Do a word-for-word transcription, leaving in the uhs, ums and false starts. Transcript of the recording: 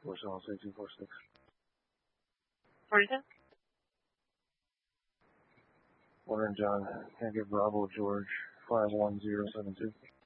four seven six two four six. forty-two. Warren John, can't get Bravo George five one zero seven two.